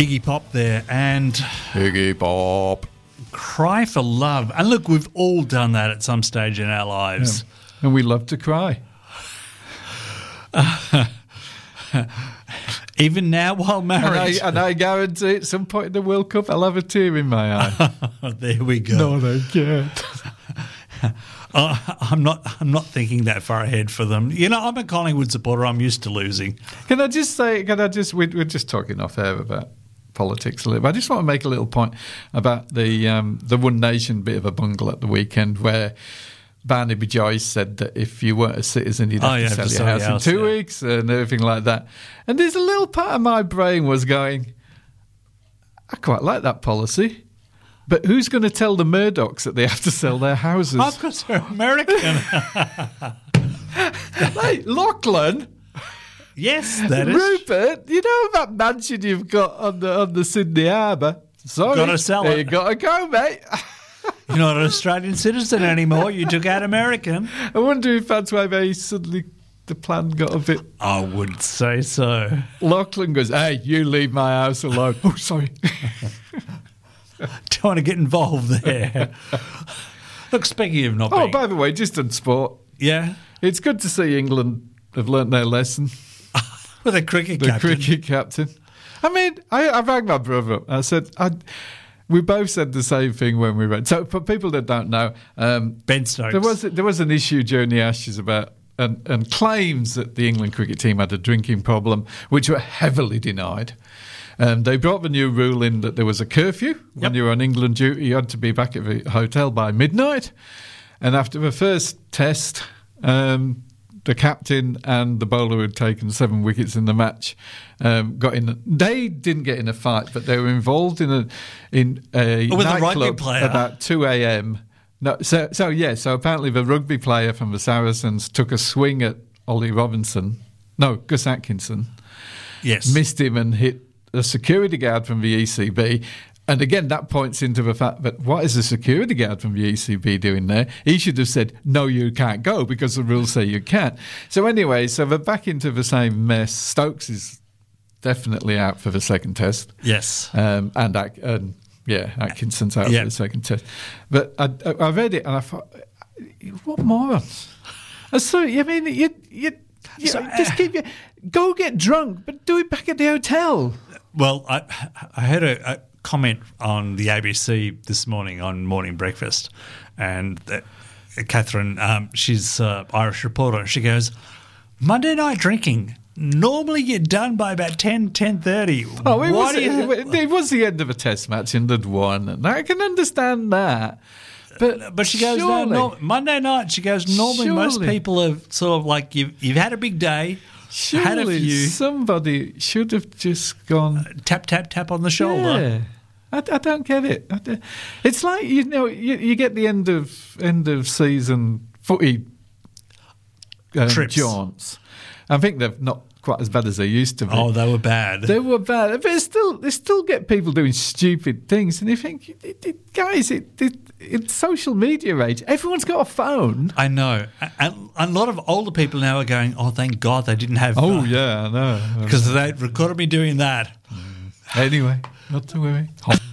Iggy Pop there, and Iggy Pop. Cry for Love. And look, we've all done that at some stage in our lives. Yeah. And we love to cry. Even now while married. And I guarantee at some point in the World Cup I'll have a tear in my eye. There we go. No, they can't. I'm not thinking that far ahead for them. You know, I'm a Collingwood supporter. I'm used to losing. We're just talking off air about politics a little bit. I just want to make a little point about the One Nation bit of a bungle at the weekend where Barnaby Joyce said that if you weren't a citizen, you'd have to sell your house in 2 weeks and everything like that. And there's a little part of my brain was going, I quite like that policy. But who's going to tell the Murdochs that they have to sell their houses? Oh, because they're American. Hey, Lachlan. Yes, that is. Rupert, you know that mansion you've got on the Sydney Harbour? Sorry. Got to sell it. You got to go, mate. You're not an Australian citizen anymore. You took out American. I wonder if that's why they suddenly the plan got a bit... I would say so. Lachlan goes, hey, you leave my house alone. Oh, sorry. Don't want to get involved there. Look, speaking of not being... Oh, by the way, just on sport. Yeah? It's good to see England have learnt their lesson. With a cricket captain. The cricket captain. I mean, I rang my brother up. I said... We both said the same thing when we read. So for people that don't know... Ben Stokes. There was an issue during the Ashes about... And claims that the England cricket team had a drinking problem, which were heavily denied. They brought the new rule in that there was a curfew. When you were on England duty, you had to be back at the hotel by midnight. And after the first test, the captain and the bowler who had taken 7 wickets in the match got in. They didn't get in a fight, but they were involved in a nightclub about 2 a.m. No, so apparently the rugby player from the Saracens took a swing at Gus Atkinson. Yes. Missed him and hit a security guard from the ECB. And again, that points into the fact that what is the security guard from the ECB doing there? He should have said, no, you can't go because the rules say you can't. So anyway, we're back into the same mess. Stokes is definitely out for the second test. Yes. Atkinson's out for the second test. But I read it and I thought, what morons? So, I mean, you go get drunk, but do it back at the hotel. Well, I heard a comment on the ABC this morning on Morning Breakfast, and Catherine, she's an Irish reporter, and she goes, Monday night drinking, normally you're done by about 10:30. Oh, it was the end of a test match and they'd won, and I can understand that. But she goes, no, Monday night, she goes, normally most people are sort of like, you've had a big day, had a few. Somebody should have just gone... Tap, tap, tap on the shoulder. Yeah. I don't get it. It's like, you get the end of season footy jaunts. I think they're not quite as bad as they used to be. Oh, they were bad. They were bad. But they still get people doing stupid things. And you think, guys, it's social media age. Everyone's got a phone. I know. And a lot of older people now are going, oh, thank God they didn't have... Oh, yeah, I know. Because they recorded me doing that. Anyway, not to worry.